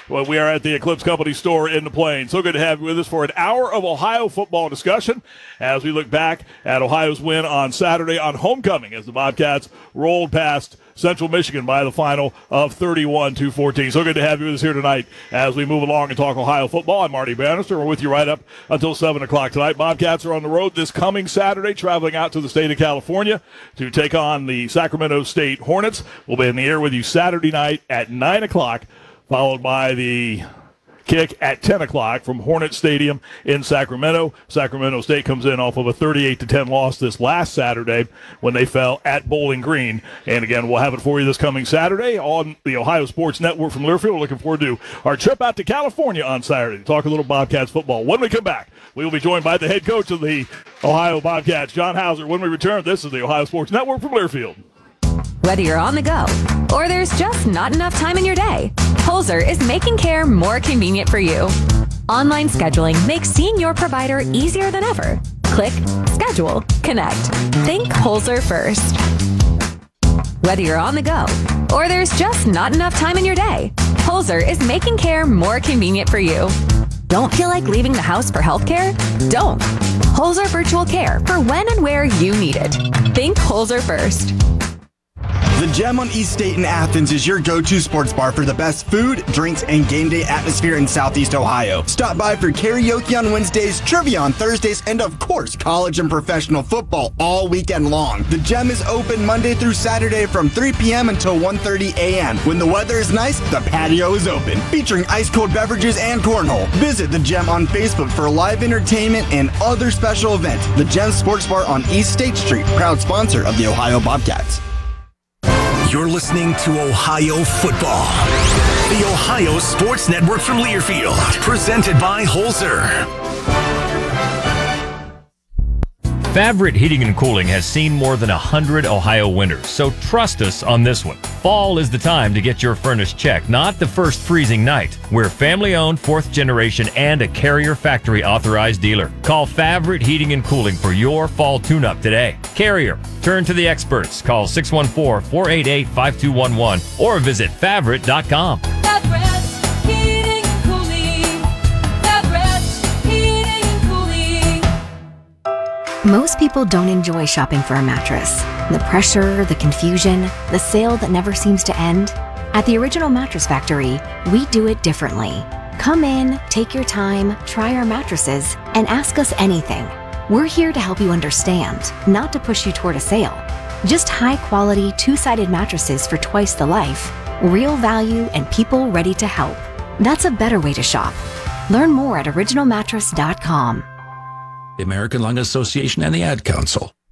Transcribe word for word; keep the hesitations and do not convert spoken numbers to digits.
Well, we are at the Eclipse Company store in the Plains. So good to have you with us for an hour of Ohio football discussion as we look back at Ohio's win on Saturday on homecoming as the Bobcats rolled past Central Michigan by the final of thirty-one to fourteen. So good to have you with us here tonight as we move along and talk Ohio football. I'm Marty Bannister. We're with you right up until seven o'clock tonight. Bobcats are on the road this coming Saturday, traveling out to the state of California to take on the Sacramento State Hornets. We'll be in the air with you Saturday night at nine o'clock, followed by the kick at ten o'clock from Hornet Stadium in Sacramento. Sacramento State comes in off of a thirty-eight to ten loss this last Saturday when they fell at Bowling Green. And again, we'll have it for you this coming Saturday on the Ohio Sports Network from Learfield. We're looking forward to our trip out to California on Saturday to talk a little Bobcats football. When we come back, we will be joined by the head coach of the Ohio Bobcats, John Hauser. When we return, this is the Ohio Sports Network from Learfield. Whether you're on the go or there's just not enough time in your day, Holzer is making care more convenient for you. Online scheduling makes seeing your provider easier than ever. Click, schedule, connect. Think Holzer first. Whether you're on the go or there's just not enough time in your day, Holzer is making care more convenient for you. Don't feel like leaving the house for healthcare? Don't. Holzer Virtual Care for when and where you need it. Think Holzer first. The Gem on East State in Athens is your go-to sports bar for the best food, drinks, and game day atmosphere in Southeast Ohio. Stop by for karaoke on Wednesdays, trivia on Thursdays, and of course, college and professional football all weekend long. The Gem is open Monday through Saturday from three p.m. until one thirty a.m. When the weather is nice, the patio is open, featuring ice-cold beverages and cornhole. Visit The Gem on Facebook for live entertainment and other special events. The Gem Sports Bar on East State Street, proud sponsor of the Ohio Bobcats. You're listening to Ohio Football. The Ohio Sports Network from Learfield. Presented by Holzer. Favorite Heating and Cooling has seen more than one hundred Ohio winters, so trust us on this one. Fall is the time to get your furnace checked, not the first freezing night. We're family-owned, fourth generation, and a Carrier factory authorized dealer. Call Favorite Heating and Cooling for your fall tune-up today. Carrier, turn to the experts. Call six one four, four eight eight, five two one one or visit favorite dot com. Most people don't enjoy shopping for a mattress. The pressure, the confusion, the sale that never seems to end. At the Original Mattress Factory, we do it differently. Come in, take your time, try our mattresses, and ask us anything. We're here to help you understand, not to push you toward a sale. Just high-quality, two-sided mattresses for twice the life, real value, and people ready to help. That's a better way to shop. Learn more at original mattress dot com. The American Lung Association and the Ad Council.